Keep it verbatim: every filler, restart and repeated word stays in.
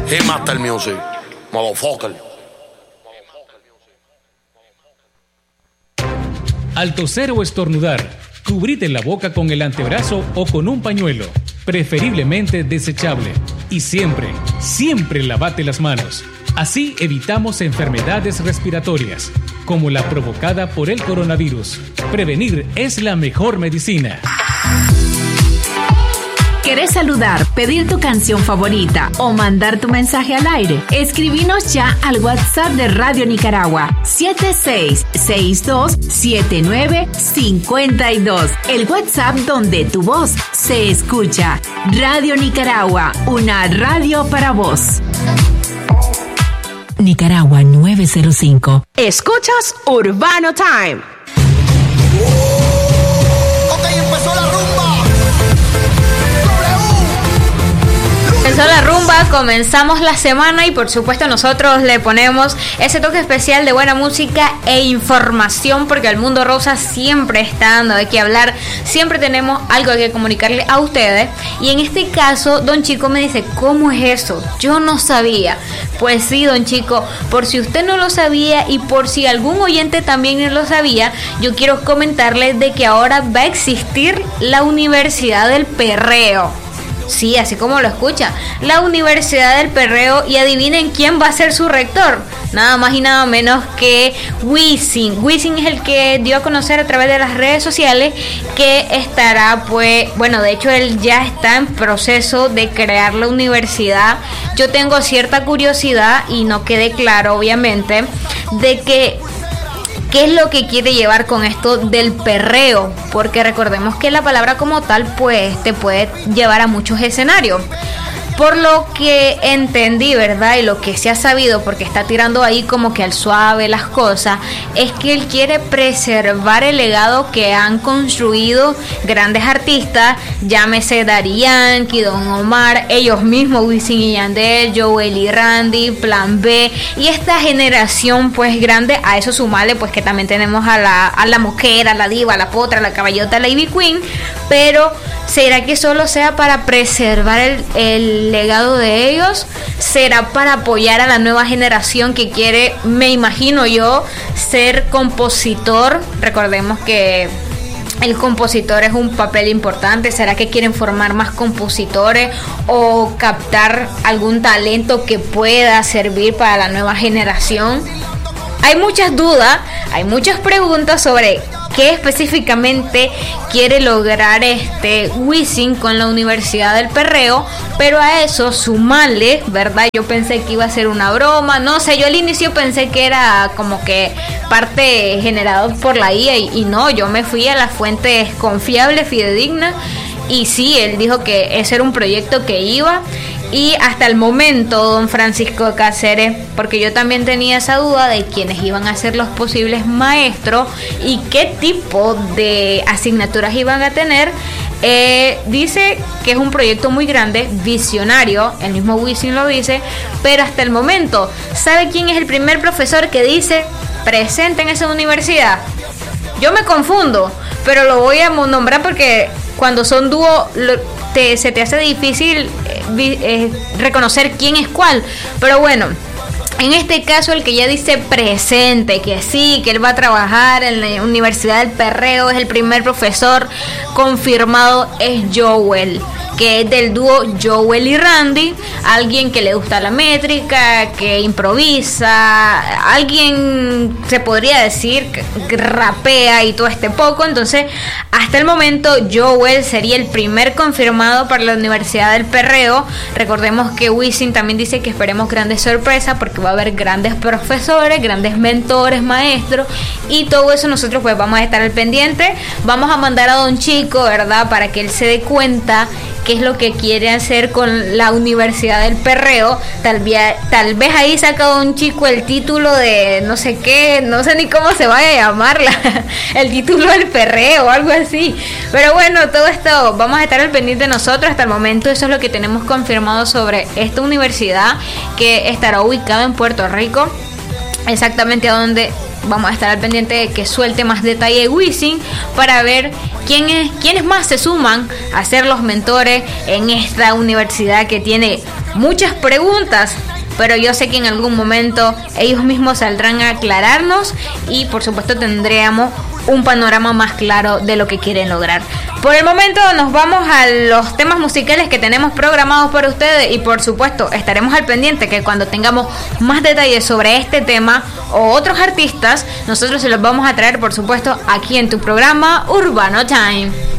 Hey, Master Music, motherfucker. Al toser o estornudar, cubrite la boca con el antebrazo o con un pañuelo, preferiblemente desechable. Y siempre, siempre lavate las manos. Así evitamos enfermedades respiratorias, como la provocada por el coronavirus. Prevenir es la mejor medicina. ¿Querés saludar, pedir tu canción favorita o mandar tu mensaje al aire? Escribinos ya al WhatsApp de Radio Nicaragua siete seis seis dos siete nueve cinco dos. El WhatsApp donde tu voz se escucha. Radio Nicaragua, una radio para vos. Nicaragua nueve cero cinco. Escuchas Urbano Time. Ok, empezó la rumba. Empezó la rumba, comenzamos la semana y por supuesto nosotros le ponemos ese toque especial de buena música e información, porque el mundo rosa siempre está dando de qué hablar, siempre tenemos algo que comunicarle a ustedes. Y en este caso Don Chico me dice, ¿cómo es eso? Yo no sabía. Pues sí, Don Chico, por si usted no lo sabía y por si algún oyente también no lo sabía, yo quiero comentarles de que ahora va a existir la Universidad del Perreo. Sí, así como lo escucha, la Universidad del Perreo, y adivinen quién va a ser su rector, nada más y nada menos que Wisin. Wisin es el que dio a conocer a través de las redes sociales que estará, pues, bueno, de hecho él ya está en proceso de crear la universidad. Yo tengo cierta curiosidad y no quede claro, obviamente, de que ¿qué es lo que quiere llevar con esto del perreo? Porque recordemos que la palabra como tal pues te puede llevar a muchos escenarios. Por lo que entendí, ¿verdad? Y lo que se ha sabido, porque está tirando ahí como que al suave las cosas, es que él quiere preservar el legado que han construido grandes artistas, llámese Daddy Yankee, Don Omar, ellos mismos, Wisin y Yandel, Joel y Randy, Plan B, y esta generación pues grande. A eso sumarle pues que también tenemos a la, a la moquera, a la diva, a la potra, a la caballota, a la Ivy Queen. Pero ¿será que solo sea para preservar el, el legado de ellos? ¿Será para apoyar a la nueva generación que quiere, me imagino yo, ser compositor? Recordemos que el compositor es un papel importante. ¿Será que quieren formar más compositores o captar algún talento que pueda servir para la nueva generación? Hay muchas dudas, hay muchas preguntas sobre qué específicamente quiere lograr este Wisin con la Universidad del Perreo, pero a eso sumarle, ¿verdad? Yo pensé que iba a ser una broma, no sé, yo al inicio pensé que era como que parte generado por la I A y, y no, yo me fui a las fuentes confiables, fidedignas, y sí, él dijo que ese era un proyecto que iba. Y hasta el momento, don Francisco Cáceres, porque yo también tenía esa duda de quiénes iban a ser los posibles maestros y qué tipo de asignaturas iban a tener, eh, dice que es un proyecto muy grande, visionario, el mismo Wisin lo dice, pero hasta el momento, ¿sabe quién es el primer profesor que dice presente en esa universidad? Yo me confundo, pero lo voy a nombrar porque cuando son dúo te, se te hace difícil eh, eh, reconocer quién es cuál. Pero bueno, en este caso el que ya dice presente, que sí, que él va a trabajar en la Universidad del Perreo, es el primer profesor confirmado, es Joel, que es del dúo Joel y Randy, alguien que le gusta la métrica, que improvisa, alguien se podría decir que rapea y todo este poco. Entonces, hasta el momento Joel sería el primer confirmado para la Universidad del Perreo. Recordemos que Wisin también dice que esperemos grandes sorpresas porque va a haber grandes profesores, grandes mentores, maestros, y todo eso nosotros pues vamos a estar al pendiente. Vamos a mandar a Don Chico, ¿verdad? Para que él se dé cuenta qué es lo que quiere hacer con la Universidad del Perreo. Tal vez, tal vez ahí saca Don Chico el título de no sé qué, no sé ni cómo se vaya a llamarla, el título del Perreo o algo así. Pero bueno, todo esto vamos a estar al pendiente nosotros. Hasta el momento eso es lo que tenemos confirmado sobre esta universidad, que estará ubicada en Puerto Rico. Exactamente a donde vamos a estar al pendiente de que suelte más detalle Wisin para ver quién es, quiénes más se suman a ser los mentores en esta universidad que tiene muchas preguntas, pero yo sé que en algún momento ellos mismos saldrán a aclararnos y por supuesto tendríamos un panorama más claro de lo que quieren lograr. Por el momento nos vamos a los temas musicales que tenemos programados para ustedes y por supuesto estaremos al pendiente que cuando tengamos más detalles sobre este tema o otros artistas, nosotros se los vamos a traer por supuesto aquí en tu programa Urbano Time.